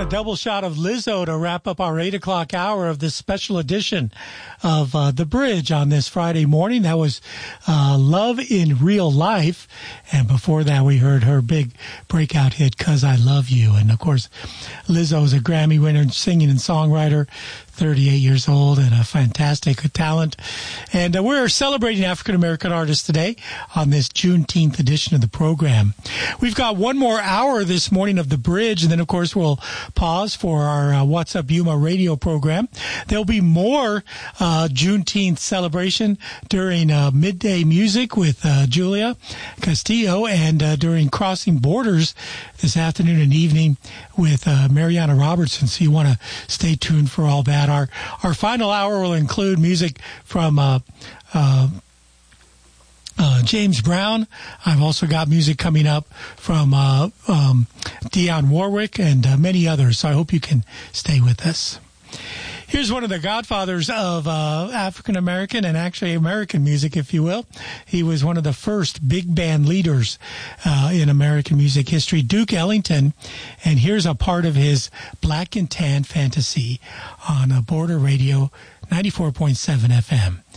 double shot of Lizzo to wrap up our 8 o'clock hour of this special edition of The Bridge on this Friday morning. That was Love in Real Life. And before that, we heard her big breakout hit, 'Cause I Love You. And, of course, Lizzo is a Grammy winner, singing and songwriter, 38 years old, and a fantastic talent. And we're celebrating African-American artists today on this Juneteenth edition of the program. We've got one more hour this morning of The Bridge, and then, of course, we'll pause for our What's Up Yuma radio program. There'll be more Juneteenth celebration during midday music with Julia Castillo, and during Crossing Borders this afternoon and evening with Mariana Robertson. So you want to stay tuned for all that. Our final hour will include music from James Brown. I've also got music coming up from Dionne Warwick and many others. So I hope you can stay with us. Here's one of the godfathers of African-American and actually American music, if you will. He was one of the first big band leaders in American music history, Duke Ellington. And here's a part of his Black and Tan Fantasy on Border Radio 94.7 FM.